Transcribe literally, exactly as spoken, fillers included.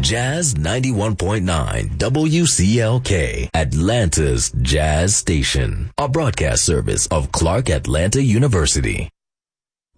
Jazz ninety-one point nine W C L K, Atlanta's Jazz Station, a broadcast service of Clark Atlanta University.